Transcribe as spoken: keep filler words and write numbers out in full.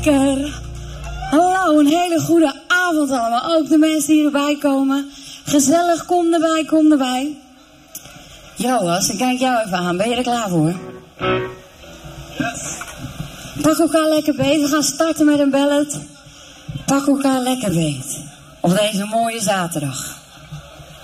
lekker. Hallo, een hele goede avond allemaal. Ook de mensen die erbij komen. Gezellig, kom erbij, kom erbij. Joas, dan kijk jou even aan. Ben je er klaar voor? Yes. Pak elkaar lekker beet. We gaan starten met een ballad. Pak elkaar lekker beet. Op deze mooie zaterdag.